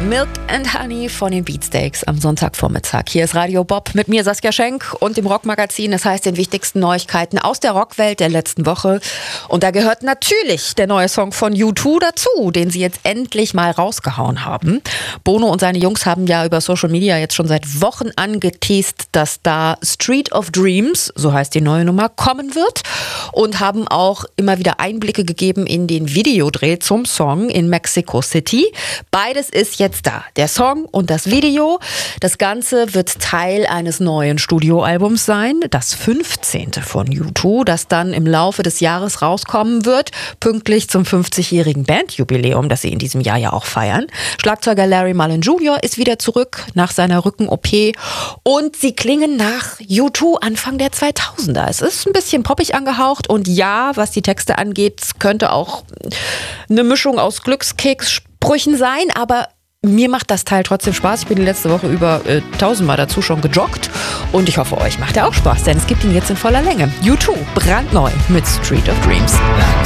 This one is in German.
Milk and Honey von den Beatsteaks am Sonntagvormittag. Hier ist Radio Bob mit mir Saskia Schenk und dem Rockmagazin. Das heißt den wichtigsten Neuigkeiten aus der Rockwelt der letzten Woche. Und da gehört natürlich der neue Song von U2 dazu, den sie jetzt endlich mal rausgehauen haben. Bono und seine Jungs haben ja über Social Media jetzt schon seit Wochen angeteast, dass da Street of Dreams, so heißt die neue Nummer, kommen wird. Und haben auch immer wieder Einblicke gegeben in den Videodreh zum Song in Mexico City. Beides ist jetzt da, der Song und das Video. Das Ganze wird Teil eines neuen Studioalbums sein, das 15. von U2, das dann im Laufe des Jahres rauskommen wird, pünktlich zum 50-jährigen Bandjubiläum, das sie in diesem Jahr ja auch feiern. Schlagzeuger Larry Mullen Jr. ist wieder zurück nach seiner Rücken-OP und sie klingen nach U2 Anfang der 2000er. Es ist ein bisschen poppig angehaucht und ja, was die Texte angeht, könnte auch eine Mischung aus Glückskeks-Sprüchen sein, aber mir macht das Teil trotzdem Spaß. Ich bin die letzte Woche über 1000-mal dazu schon gejoggt und ich hoffe, euch macht er auch Spaß, denn es gibt ihn jetzt in voller Länge. U2, brandneu mit Street of Dreams.